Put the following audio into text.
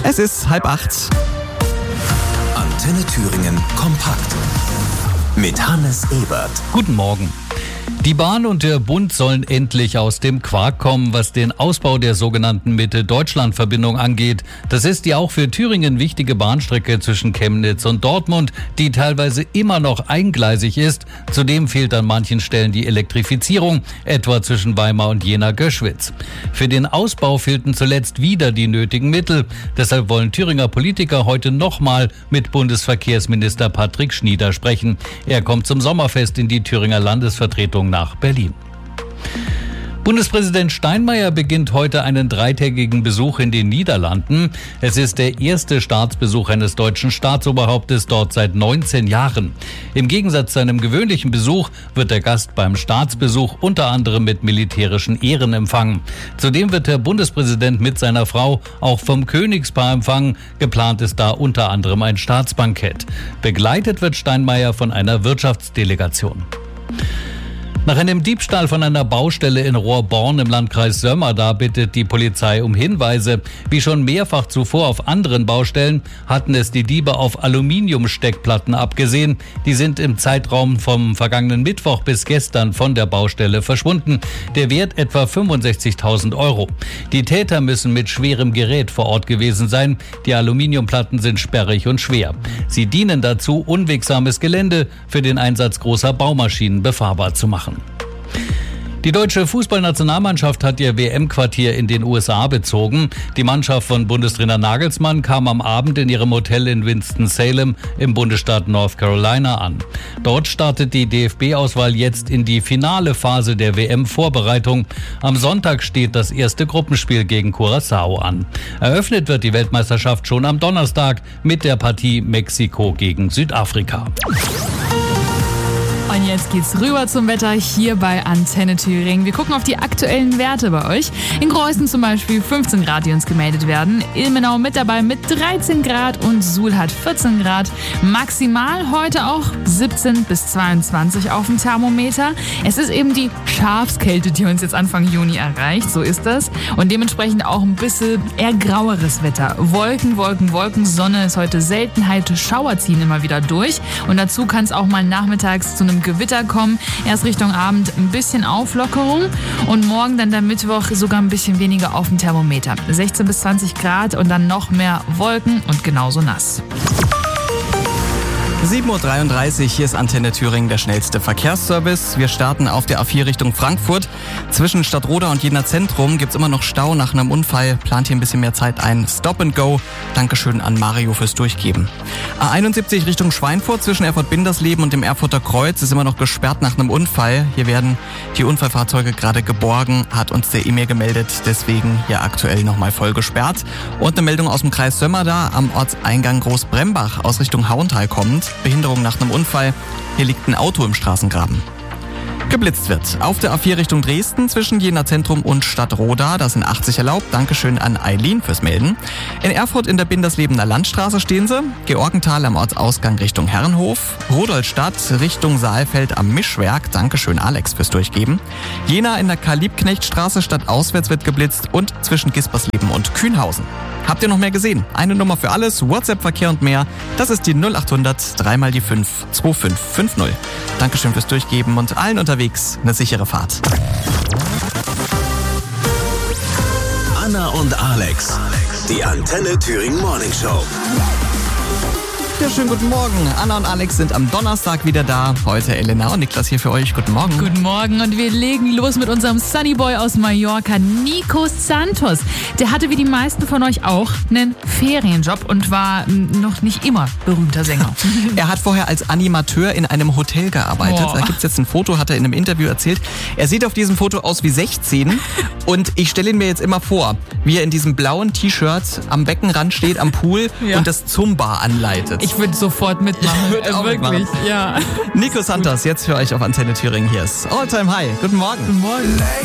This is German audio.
Es ist 7:30. Antenne Thüringen kompakt. Mit Hannes Ebert. Guten Morgen. Die Bahn und der Bund sollen endlich aus dem Quark kommen, was den Ausbau der sogenannten Mitte-Deutschland-Verbindung angeht. Das ist die auch für Thüringen wichtige Bahnstrecke zwischen Chemnitz und Dortmund, die teilweise immer noch eingleisig ist. Zudem fehlt an manchen Stellen die Elektrifizierung, etwa zwischen Weimar und Jena-Göschwitz. Für den Ausbau fehlten zuletzt wieder die nötigen Mittel. Deshalb wollen Thüringer Politiker heute nochmal mit Bundesverkehrsminister Patrick Schnieder sprechen. Er kommt zum Sommerfest in die Thüringer Landesvertretung nach Berlin. Bundespräsident Steinmeier beginnt heute einen 3-tägigen Besuch in den Niederlanden. Es ist der erste Staatsbesuch eines deutschen Staatsoberhauptes dort seit 19 Jahren. Im Gegensatz zu einem gewöhnlichen Besuch wird der Gast beim Staatsbesuch unter anderem mit militärischen Ehren empfangen. Zudem wird der Bundespräsident mit seiner Frau auch vom Königspaar empfangen. Geplant ist da unter anderem ein Staatsbankett. Begleitet wird Steinmeier von einer Wirtschaftsdelegation. Nach einem Diebstahl von einer Baustelle in Rohrborn im Landkreis Sömmerda bittet die Polizei um Hinweise. Wie schon mehrfach zuvor auf anderen Baustellen hatten es die Diebe auf Aluminiumsteckplatten abgesehen. Die sind im Zeitraum vom vergangenen Mittwoch bis gestern von der Baustelle verschwunden. Der Wert etwa 65.000 €. Die Täter müssen mit schwerem Gerät vor Ort gewesen sein. Die Aluminiumplatten sind sperrig und schwer. Sie dienen dazu, unwegsames Gelände für den Einsatz großer Baumaschinen befahrbar zu machen. Die deutsche Fußballnationalmannschaft hat ihr WM-Quartier in den USA bezogen. Die Mannschaft von Bundestrainer Nagelsmann kam am Abend in ihrem Hotel in Winston-Salem im Bundesstaat North Carolina an. Dort startet die DFB-Auswahl jetzt in die finale Phase der WM-Vorbereitung. Am Sonntag steht das erste Gruppenspiel gegen Curaçao an. Eröffnet wird die Weltmeisterschaft schon am Donnerstag mit der Partie Mexiko gegen Südafrika. Und jetzt geht's rüber zum Wetter hier bei Antenne Thüringen. Wir gucken auf die aktuellen Werte bei euch. In Greußen zum Beispiel 15 Grad, die uns gemeldet werden. Ilmenau mit dabei mit 13 Grad und Suhl hat 14 Grad. Maximal heute auch 17 bis 22 auf dem Thermometer. Es ist eben die Schafskälte, die uns jetzt Anfang Juni erreicht. So ist das. Und dementsprechend auch ein bisschen eher graueres Wetter. Wolken, Wolken, Wolken. Sonne ist heute Seltenheit. Schauer ziehen immer wieder durch. Und dazu kann es auch mal nachmittags zu einem Gewitter kommen. Erst Richtung Abend ein bisschen Auflockerung und morgen dann der Mittwoch sogar ein bisschen weniger auf dem Thermometer. 16 bis 20 Grad und dann noch mehr Wolken und genauso nass. 7:33 Uhr, hier ist Antenne Thüringen, der schnellste Verkehrsservice. Wir starten auf der A4 Richtung Frankfurt. Zwischen Stadtroda und Jena Zentrum gibt's immer noch Stau nach einem Unfall. Plant hier ein bisschen mehr Zeit ein. Stop and go. Dankeschön an Mario fürs Durchgeben. A71 Richtung Schweinfurt zwischen Erfurt-Bindersleben und dem Erfurter Kreuz ist immer noch gesperrt nach einem Unfall. Hier werden die Unfallfahrzeuge gerade geborgen, hat uns der E-Mail gemeldet. Deswegen hier aktuell nochmal voll gesperrt. Und eine Meldung aus dem Kreis Sömmerda am Ortseingang Großbrembach aus Richtung Hauental kommt. Behinderung nach einem Unfall. Hier liegt ein Auto im Straßengraben. Geblitzt wird auf der A4 Richtung Dresden zwischen Jena Zentrum und Stadtroda. Das sind 80 erlaubt. Dankeschön an Eileen fürs Melden. In Erfurt in der Binderslebener Landstraße stehen sie. Georgenthal am Ortsausgang Richtung Herrenhof. Rudolstadt Richtung Saalfeld am Mischwerk. Dankeschön Alex fürs Durchgeben. Jena in der Karl-Liebknecht-Straße stadtauswärts wird geblitzt und zwischen Gispersleben und Kühnhausen. Habt ihr noch mehr gesehen? Eine Nummer für alles, WhatsApp-Verkehr und mehr. Das ist die 0800 3x5 2550. Dankeschön fürs Durchgeben und allen unterwegs eine sichere Fahrt. Anna und Alex, die Antenne Thüringen Morning Show. Ja, schönen guten Morgen. Anna und Alex sind am Donnerstag wieder da. Heute Elena und Niklas hier für euch. Guten Morgen. Guten Morgen und wir legen los mit unserem Sunnyboy aus Mallorca, Nico Santos. Der hatte wie die meisten von euch auch einen Ferienjob und war noch nicht immer berühmter Sänger. Er hat vorher als Animateur in einem Hotel gearbeitet. Da gibt's jetzt ein Foto, hat er in einem Interview erzählt. Er sieht auf diesem Foto aus wie 16 und ich stelle ihn mir jetzt immer vor, wie er in diesem blauen T-Shirt am Beckenrand steht, am Pool und das Zumba anleitet. Ich würde sofort mitmachen. Wirklich, ja. Nico Santos, jetzt für euch auf Antenne Thüringen. Hier ist All Time High. Guten Morgen. Guten Morgen.